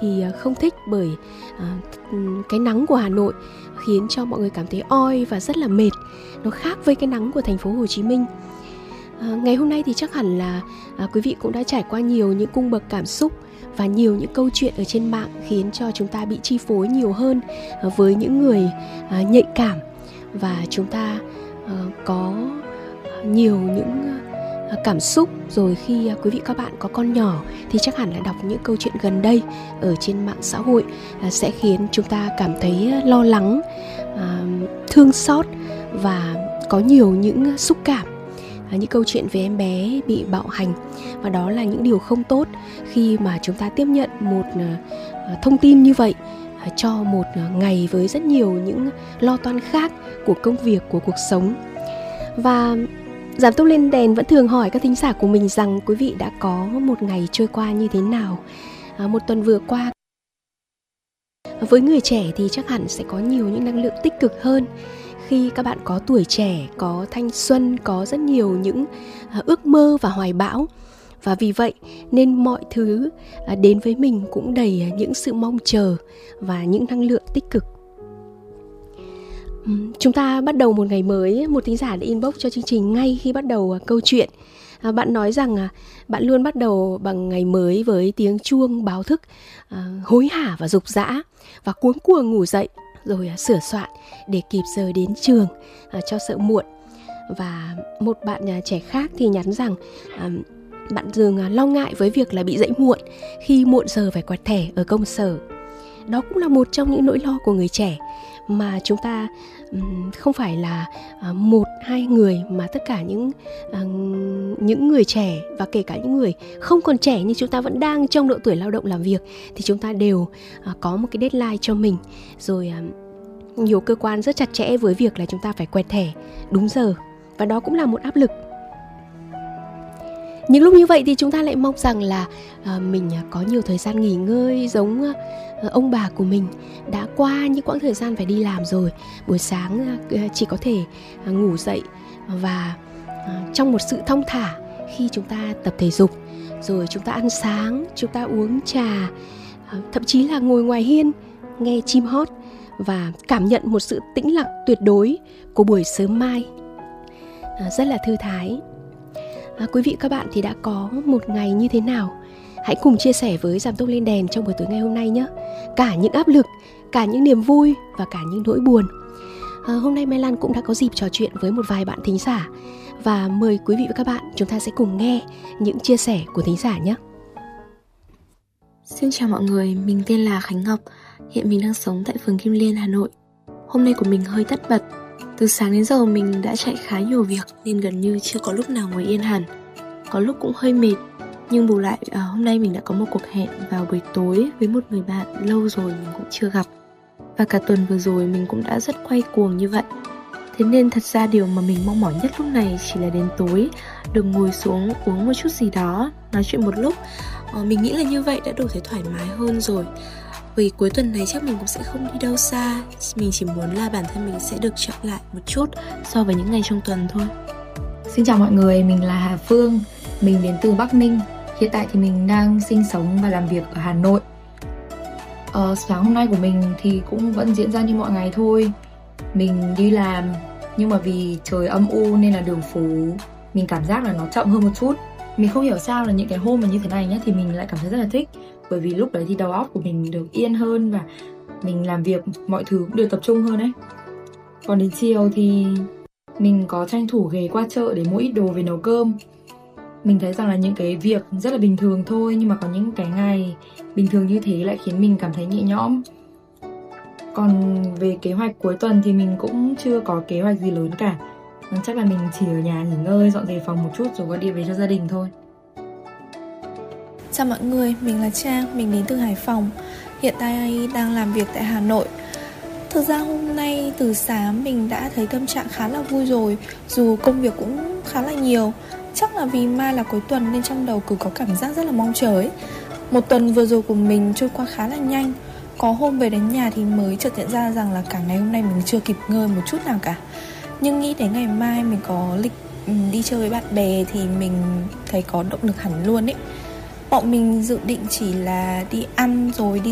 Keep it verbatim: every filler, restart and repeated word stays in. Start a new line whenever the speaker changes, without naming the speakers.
thì không thích bởi à, cái nắng của Hà Nội khiến cho mọi người cảm thấy oi và rất là mệt. Nó khác với cái nắng của thành phố Hồ Chí Minh. à, Ngày hôm nay thì chắc hẳn là à, quý vị cũng đã trải qua nhiều những cung bậc cảm xúc và nhiều những câu chuyện ở trên mạng khiến cho chúng ta bị chi phối nhiều hơn à, với những người à, nhạy cảm. Và chúng ta à, có nhiều những à, cảm xúc. Rồi khi à, quý vị các bạn có con nhỏ thì chắc hẳn là đọc những câu chuyện gần đây ở trên mạng xã hội à, sẽ khiến chúng ta cảm thấy lo lắng, à, thương xót và có nhiều những xúc cảm. À, những câu chuyện về em bé bị bạo hành. Và đó là những điều không tốt khi mà chúng ta tiếp nhận một à, thông tin như vậy à, cho một à, ngày với rất nhiều những lo toan khác của công việc, của cuộc sống. Và Giảm Tốc Lên Đèn vẫn thường hỏi các thính giả của mình rằng quý vị đã có một ngày trôi qua như thế nào, à, một tuần vừa qua. Với người trẻ thì chắc hẳn sẽ có nhiều những năng lượng tích cực hơn khi các bạn có tuổi trẻ, có thanh xuân, có rất nhiều những à, ước mơ và hoài bão. Và vì vậy nên mọi thứ à, đến với mình cũng đầy những sự mong chờ và những năng lượng tích cực. Chúng ta bắt đầu một ngày mới. Một thính giả đã inbox cho chương trình ngay khi bắt đầu câu chuyện. à, Bạn nói rằng à, bạn luôn bắt đầu bằng ngày mới với tiếng chuông báo thức à, hối hả và rục rã, và cuống cuồng ngủ dậy rồi à, sửa soạn để kịp giờ đến trường à, cho sợ muộn. Và một bạn à, trẻ khác thì nhắn rằng à, bạn dường à, lo ngại với việc là bị dậy muộn khi muộn giờ phải quẹt thẻ ở công sở. Đó cũng là một trong những nỗi lo của người trẻ mà chúng ta um, không phải là uh, một hai người, mà tất cả những uh, những người trẻ, và kể cả những người không còn trẻ nhưng chúng ta vẫn đang trong độ tuổi lao động làm việc, thì chúng ta đều uh, có một cái deadline cho mình. Rồi uh, nhiều cơ quan rất chặt chẽ với việc là chúng ta phải quẹt thẻ đúng giờ, và đó cũng là một áp lực. Những lúc như vậy thì chúng ta lại mong rằng là uh, mình uh, có nhiều thời gian nghỉ ngơi, giống uh, ông bà của mình đã qua những quãng thời gian phải đi làm rồi. Buổi sáng uh, chỉ có thể uh, ngủ dậy và uh, trong một sự thong thả khi chúng ta tập thể dục, rồi chúng ta ăn sáng, chúng ta uống trà, uh, thậm chí là ngồi ngoài hiên nghe chim hót và cảm nhận một sự tĩnh lặng tuyệt đối của buổi sớm mai. uh, Rất là thư thái. À, quý vị các bạn thì đã có một ngày như thế nào? Hãy cùng chia sẻ với Giảm Tốc Lên Đèn trong buổi tối ngày hôm nay nhé. Cả những áp lực, cả những niềm vui và cả những nỗi buồn. à, Hôm nay Mai Lan cũng đã có dịp trò chuyện với một vài bạn thính giả, và mời quý vị và các bạn chúng ta sẽ cùng nghe những chia sẻ của thính giả nhé.
Xin chào mọi người, mình tên là Khánh Ngọc. Hiện mình đang sống tại phường Kim Liên, Hà Nội. Hôm nay của mình hơi tất bật. Từ sáng đến giờ mình đã chạy khá nhiều việc nên gần như chưa có lúc nào ngồi yên hẳn. Có lúc cũng hơi mệt, nhưng bù lại à, hôm nay mình đã có một cuộc hẹn vào buổi tối với một người bạn lâu rồi mình cũng chưa gặp. Và cả tuần vừa rồi mình cũng đã rất quay cuồng như vậy. Thế nên thật ra điều mà mình mong mỏi nhất lúc này chỉ là đến tối được ngồi xuống uống một chút gì đó, nói chuyện một lúc. à, Mình nghĩ là như vậy đã đủ thấy thoải mái hơn rồi. Vì cuối tuần này chắc mình cũng sẽ không đi đâu xa. Mình chỉ muốn là bản thân mình sẽ được chậm lại một chút so với những ngày trong tuần thôi.
Xin chào mọi người, mình là Hà Phương. Mình đến từ Bắc Ninh. Hiện tại thì mình đang sinh sống và làm việc ở Hà Nội. ờ, Sáng hôm nay của mình thì cũng vẫn diễn ra như mọi ngày thôi. Mình đi làm, nhưng mà vì trời âm u nên là đường phố mình cảm giác là nó chậm hơn một chút. Mình không hiểu sao là những cái hôm mà như thế này nhá, thì mình lại cảm thấy rất là thích. Bởi vì lúc đấy thì đầu óc của mình được yên hơn và mình làm việc mọi thứ cũng được tập trung hơn ấy. Còn đến chiều thì mình có tranh thủ ghé qua chợ để mua ít đồ về nấu cơm. Mình thấy rằng là những cái việc rất là bình thường thôi, nhưng mà có những cái ngày bình thường như thế lại khiến mình cảm thấy nhẹ nhõm. Còn về kế hoạch cuối tuần thì mình cũng chưa có kế hoạch gì lớn cả. Chắc là mình chỉ ở nhà nghỉ ngơi, dọn dẹp phòng một chút rồi có đi về cho gia đình thôi.
Chào mọi người, mình là Trang, mình đến từ Hải Phòng. Hiện tại đang làm việc tại Hà Nội. Thực ra hôm nay từ sáng mình đã thấy tâm trạng khá là vui rồi, dù công việc cũng khá là nhiều. Chắc là vì mai là cuối tuần nên trong đầu cứ có cảm giác rất là mong chờ ấy. Một tuần vừa rồi của mình trôi qua khá là nhanh. Có hôm về đến nhà thì mới chợt nhận ra rằng là cả ngày hôm nay mình chưa kịp ngơi một chút nào cả. Nhưng nghĩ đến ngày mai mình có lịch đi chơi với bạn bè thì mình thấy có động lực hẳn luôn ấy. Bọn mình dự định chỉ là đi ăn rồi đi